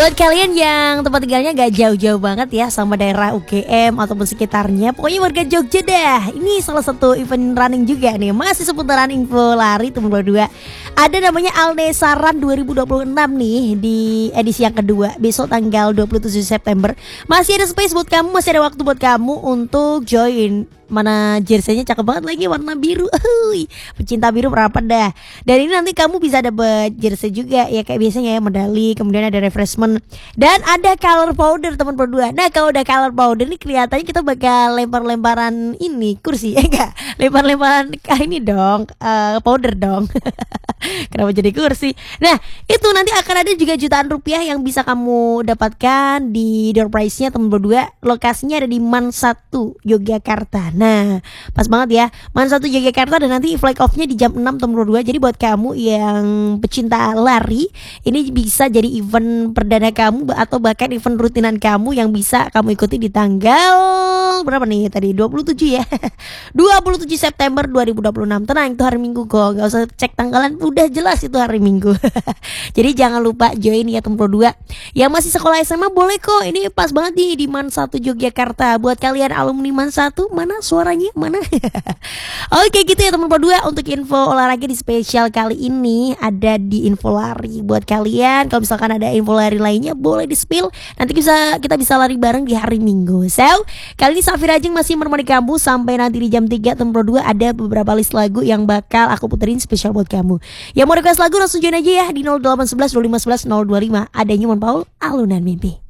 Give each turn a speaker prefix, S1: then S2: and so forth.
S1: Buat kalian yang tempat tinggalnya gak jauh-jauh banget ya sama daerah UGM ataupun sekitarnya, pokoknya warga Jogja dah. Ini salah satu event running juga nih, masih seputaran info lari teman berdua. Ada namanya Aldesaran 2026 nih di edisi yang kedua, besok tanggal 27 September. Masih ada space buat kamu, masih ada waktu buat kamu untuk join. Mana jersey-nya cakep banget lagi, warna biru. Pecinta biru berapa dah. Dan ini nanti kamu bisa dapet jersey juga ya, kayak biasanya ya, medali, kemudian ada refreshment dan ada color powder teman berdua. Nah, kalau udah color powder nih kelihatannya kita bakal lempar-lemparan ini kursi, enggak? Lempar-lemparan ini dong, powder dong. Kenapa jadi kursi? Nah, itu nanti akan ada juga jutaan rupiah yang bisa kamu dapatkan di door prize-nya teman berdua. Lokasinya ada di Man 1 Yogyakarta. Nah, pas banget ya, Man 1 Yogyakarta, dan nanti flag off-nya di jam 6 teman berdua. Jadi buat kamu yang pecinta lari, ini bisa jadi event perdana kamu atau bahkan event rutinan kamu yang bisa kamu ikuti di tanggal berapa nih tadi? 27 ya. 27 September 2026. Tenang, itu hari Minggu kok. Gak usah cek tanggalan, udah jelas itu hari Minggu. Jadi jangan lupa join ya teman berdua. Yang masih sekolah SMA boleh kok. Ini pas banget nih di Man 1 Yogyakarta. Buat kalian alumni Man 1, mana suaranya? Mana? Oke gitu ya teman berdua. Untuk info olahraga di spesial kali ini ada di info lari. Buat kalian kalau misalkan ada info lari lainnya boleh di spill. Nanti kita bisa lari bareng di hari Minggu. So, kali ini Safira Ajeng masih menemani kamu sampai nanti di jam 3 teman berdua. Ada beberapa list lagu yang bakal aku puterin spesial buat kamu. Yang mau request lagu langsung join aja ya di 0811 2511 025. Ada Newman Paul, Alunan Mimpi.